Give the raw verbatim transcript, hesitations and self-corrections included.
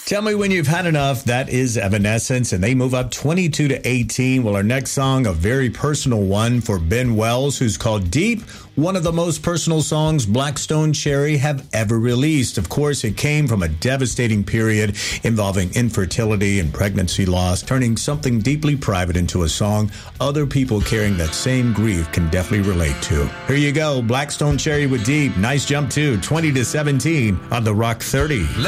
Tell me when you've had enough. That is Evanescence, and they move up twenty-two to eighteen. Well, our next song, a very personal one for Ben Wells, who's called Deep, one of the most personal songs Black Stone Cherry have ever released. Of course, it came from a devastating period involving infertility and pregnancy loss, turning something deeply private into a song other people carrying that same grief can definitely relate to. Here you go, Black Stone Cherry with Deep. Nice jump, too, twenty to seventeen on the Rock thirty.